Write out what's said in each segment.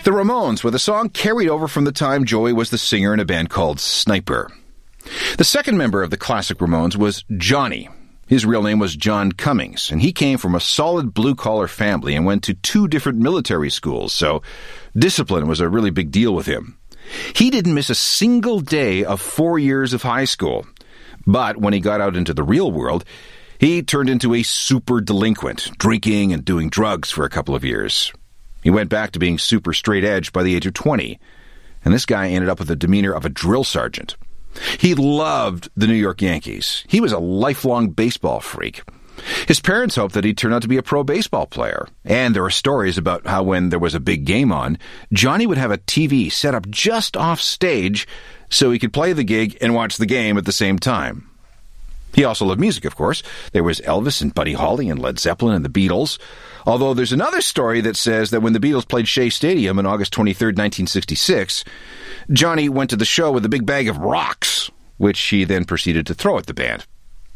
The Ramones, with a song carried over from the time Joey was the singer in a band called Sniper. The second member of the classic Ramones was Johnny. His real name was John Cummings, and he came from a solid blue-collar family and went to 2 different military schools, so discipline was a really big deal with him. He didn't miss a single day of 4 years of high school. But when he got out into the real world, he turned into a super delinquent, drinking and doing drugs for a couple of years. He went back to being super straight edge by the age of 20, and this guy ended up with the demeanor of a drill sergeant. He loved the New York Yankees. He was a lifelong baseball freak. His parents hoped that he'd turn out to be a pro baseball player, and there are stories about how when there was a big game on, Johnny would have a TV set up just off stage so he could play the gig and watch the game at the same time. He also loved music, of course. There was Elvis and Buddy Holly and Led Zeppelin and the Beatles, although there's another story that says that when the Beatles played Shea Stadium on August 23, 1966, Johnny went to the show with a big bag of rocks, which he then proceeded to throw at the band.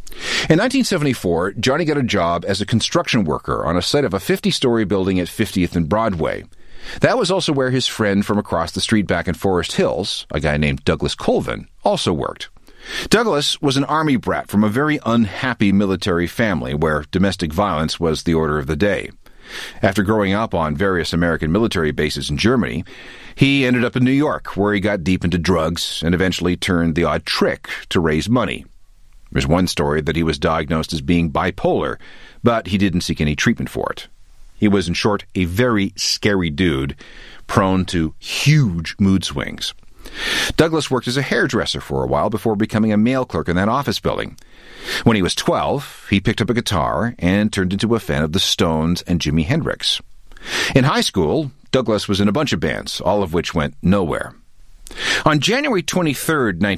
In 1974, Johnny got a job as a construction worker on a site of a 50-story building at 50th and Broadway. That was also where his friend from across the street back in Forest Hills, a guy named Douglas Colvin, also worked. Douglas was an army brat from a very unhappy military family where domestic violence was the order of the day. After growing up on various American military bases in Germany, he ended up in New York, where he got deep into drugs and eventually turned the odd trick to raise money. There's one story that he was diagnosed as being bipolar, but he didn't seek any treatment for it. He was, in short, a very scary dude, prone to huge mood swings. Douglas worked as a hairdresser for a while before becoming a mail clerk in that office building. When he was 12, he picked up a guitar and turned into a fan of the Stones and Jimi Hendrix. In high school, Douglas was in a bunch of bands, all of which went nowhere. On January 23,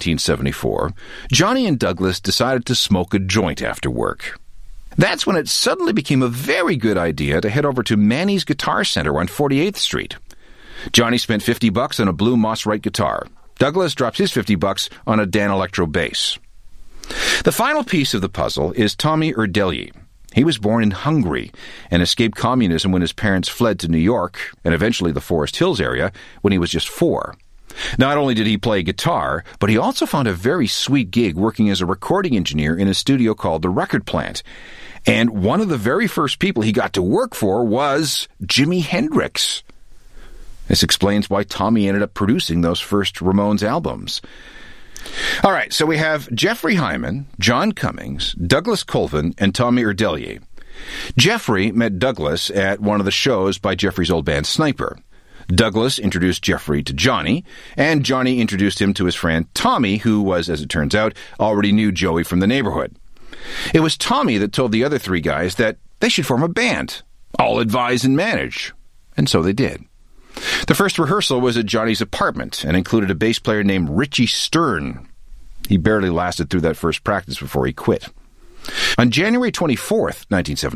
1974, Johnny and Douglas decided to smoke a joint after work. That's when it suddenly became a very good idea to head over to Manny's Guitar Center on 48th Street. Johnny spent $50 on a blue Moss Wright guitar. Douglas dropped his $50 on a Dan Electro bass. The final piece of the puzzle is Tommy Erdelyi. He was born in Hungary and escaped communism when his parents fled to New York and eventually the Forest Hills area when he was just 4. Not only did he play guitar, but he also found a very sweet gig working as a recording engineer in a studio called The Record Plant. And one of the very first people he got to work for was Jimi Hendrix. This explains why Tommy ended up producing those first Ramones albums. All right, so we have Jeffrey Hyman, John Cummings, Douglas Colvin, and Tommy Erdelyi. Jeffrey met Douglas at one of the shows by Jeffrey's old band Sniper. Douglas introduced Jeffrey to Johnny, and Johnny introduced him to his friend Tommy, who was, as it turns out, already knew Joey from the neighborhood. It was Tommy that told the other 3 guys that they should form a band. All advise and manage. And so they did. The first rehearsal was at Johnny's apartment and included a bass player named Richie Stern. He barely lasted through that first practice before he quit. On January 24th, 1970,